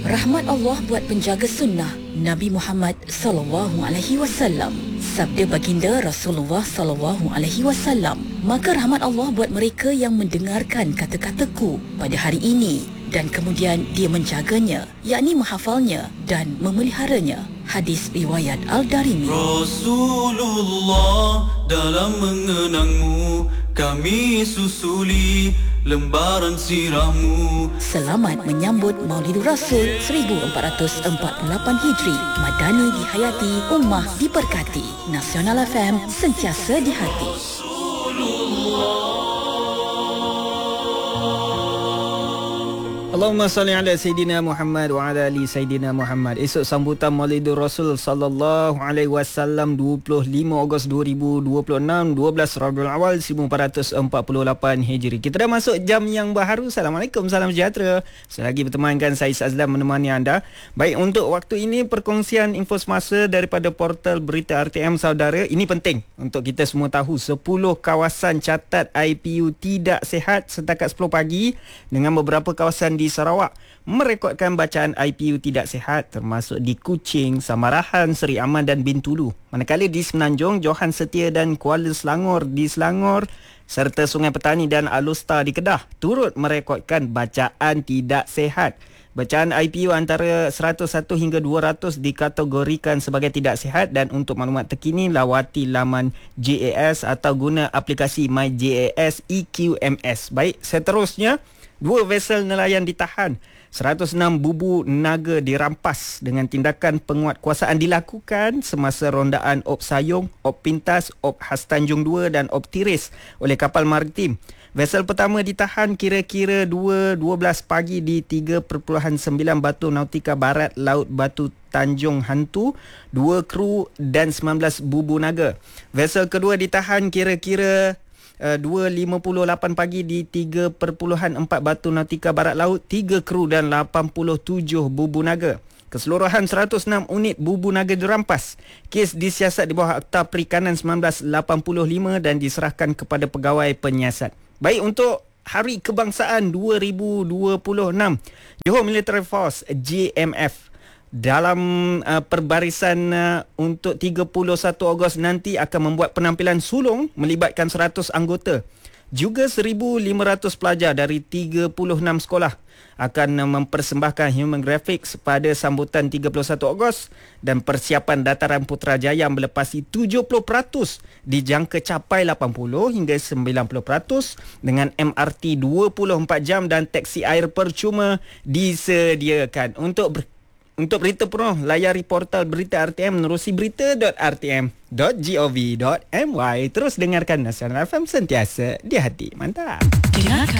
Rahmat Allah buat penjaga sunnah Nabi Muhammad sallallahu alaihi wasallam. Sabda baginda Rasulullah sallallahu alaihi wasallam, maka rahmat Allah buat mereka yang mendengarkan kata-kataku pada hari ini dan kemudian dia menjaganya, yakni menghafalnya dan memeliharanya. Hadis riwayat Al-Darimi. Rasulullah, dalam mengenangmu kami susuli lembaran sirahmu. Selamat menyambut Maulidur Rasul 1448 Hijri. Madani dihayati, ummah diberkati. Nasional FM, sentiasa di hati. Allahumma salli ala Sayyidina Muhammad wa ala ali Sayyidina Muhammad. Esok sambutan Maulidur Rasul sallallahu alaihi wasallam 25 Ogos 2026, 12 Rabiul Awal 1448 Hijri. Kita dah masuk jam yang baharu. Assalamualaikum, salam sejahtera. Selagi bertemankan saya Azlan menemani anda. Baik, untuk waktu ini perkongsian info semasa daripada portal berita RTM saudara. Ini penting untuk kita semua tahu. 10 kawasan catat IPU tidak sihat setakat 10 pagi dengan beberapa kawasan di Sarawak merekodkan bacaan IPU tidak sihat, termasuk di Kuching, Samarahan, Seri Aman dan Bintulu. Manakala di Semenanjung, Johan Setia dan Kuala Selangor di Selangor serta Sungai Petani dan Alustar di Kedah turut merekodkan bacaan tidak sihat. Bacaan IPU antara 101 hingga 200 dikategorikan sebagai tidak sihat, dan untuk maklumat terkini lawati laman JAS atau guna aplikasi MyJAS EQMS. Baik, seterusnya 2 vesel nelayan ditahan, 106 bubu naga dirampas dengan tindakan penguatkuasaan dilakukan semasa rondaan Op Sayong, Op Pintas, Op Khas Tanjung 2 dan Op Tiris oleh kapal maritim. Vesel pertama ditahan kira-kira 2.12 pagi di 3.9 Batu Nautika Barat Laut Batu Tanjung Hantu, 2 kru dan 19 bubu naga. Vesel kedua ditahan kira-kira 2.58 pagi di 3.4 Batu Nautika Barat Laut, 3 kru dan 87 bubu naga. Keseluruhan 106 unit bubu naga dirampas. Kes disiasat di bawah Akta Perikanan 1985 dan diserahkan kepada pegawai penyiasat. Baik, untuk Hari Kebangsaan 2026, Johor Military Force JMF dalam perbarisan untuk 31 Ogos nanti akan membuat penampilan sulung melibatkan 100 anggota. Juga 1,500 pelajar dari 36 sekolah akan mempersembahkan human graphics pada sambutan 31 Ogos, dan persiapan Dataran Putrajaya melepasi 70% dijangka capai 80 hingga 90% dengan MRT 24 jam dan teksi air percuma disediakan. Untuk berita penuh, layari portal berita RTM menerusi berita.rtm.gov.my. Terus dengarkan Nasional FM, sentiasa di hati. Mantap. Dengarkan